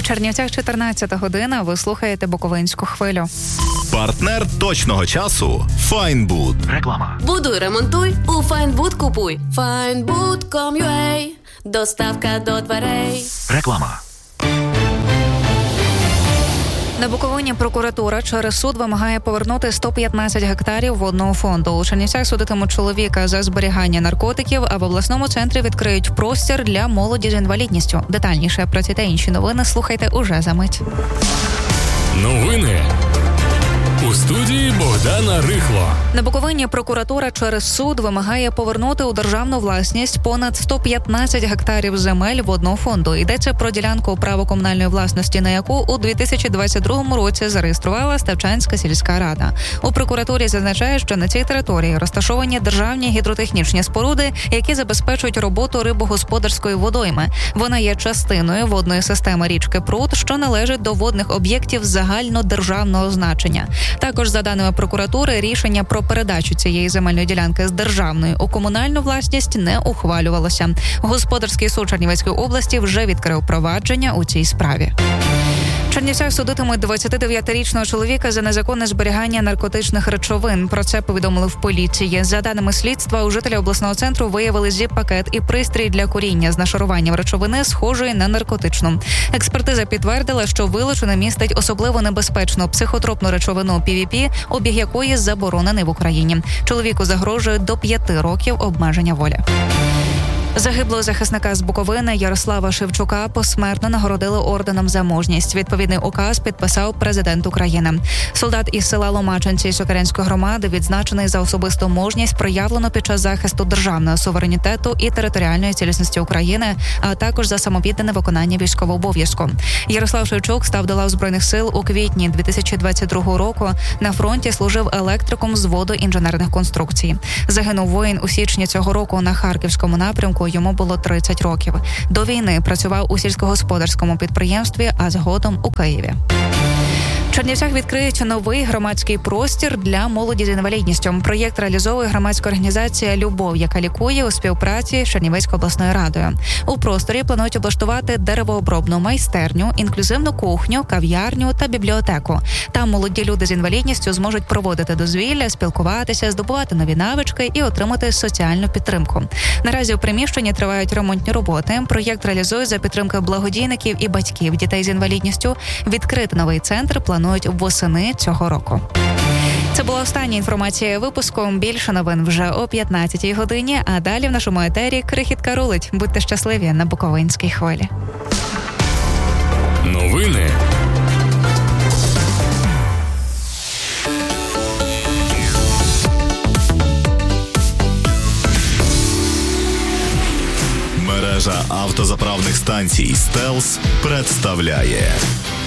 У Чернівцях 14 година. Ви слухаєте Буковинську хвилю. Партнер точного часу – Файнбуд. Реклама. Будуй, ремонтуй, у Файнбуд купуй. Findbood.com.ua. Доставка до дверей. Реклама. На Буковині прокуратура через суд вимагає повернути 115 гектарів водного фонду. У Чернівцях судитимуть чоловіка за зберігання наркотиків, а в обласному центрі відкриють простір для молоді з інвалідністю. Детальніше про ці та інші новини слухайте уже за мить. Новини. У студії Богдана Рихло. На Буковині прокуратура через суд вимагає повернути у державну власність понад 115 гектарів земель водного фонду. Йдеться про ділянку права комунальної власності, на яку у 2022 році зареєструвала Ставчанська сільська рада. У прокуратурі зазначають, що на цій території розташовані державні гідротехнічні споруди, які забезпечують роботу рибогосподарської водойми. Вона є частиною водної системи річки Прут, що належить до водних об'єктів загальнодержавного значення. Також, за даними прокуратури, рішення про передачу цієї земельної ділянки з державної у комунальну власність не ухвалювалося. Господарський суд Чернівецької області вже відкрив провадження у цій справі. В Чернівцях судитимуть 29-річного чоловіка за незаконне зберігання наркотичних речовин. Про це повідомили в поліції. За даними слідства, у жителя обласного центру виявили зіп-пакет і пристрій для куріння з нашаруванням речовини, схожої на наркотичну. Експертиза підтвердила, що вилучене містить особливо небезпечну психотропну речовину PVP, обіг якої заборонений в Україні. Чоловіку загрожує до 5 років обмеження волі. Загиблого захисника з Буковини Ярослава Шевчука посмертно нагородили орденом за мужність. Відповідний указ підписав президент України. Солдат із села Ломачинці Сокирянської громади відзначений за особисту мужність, проявлену під час захисту державного суверенітету і територіальної цілісності України, а також за самовіддане виконання військового обов'язку. Ярослав Шевчук став до лав Збройних сил у квітні 2022 року. На фронті служив електриком взводу інженерних конструкцій. Загинув воїн у січні цього року на Харківському напрямку. Йому було 30 років. До війни працював у сільськогосподарському підприємстві, а згодом у Києві. В Чернівцях відкриють новий громадський простір для молоді з інвалідністю. Проєкт реалізовує громадська організація «Любов», яка лікує у співпраці з Чернівецькою обласною радою. У просторі планують облаштувати деревообробну майстерню, інклюзивну кухню, кав'ярню та бібліотеку. Там молоді люди з інвалідністю зможуть проводити дозвілля, спілкуватися, здобувати нові навички і отримати соціальну підтримку. Наразі у приміщенні тривають ремонтні роботи. Проєкт реалізує за підтримки благодійників і батьків дітей з інвалідністю. Відкрити новий центр планують восени цього року. Це була остання інформація випуску. Більше новин вже о 15-й годині, а далі в нашому етері крихітка рулить. Будьте щасливі на Буковинській хвилі. Новини. Мережа автозаправних станцій «Стелс» представляє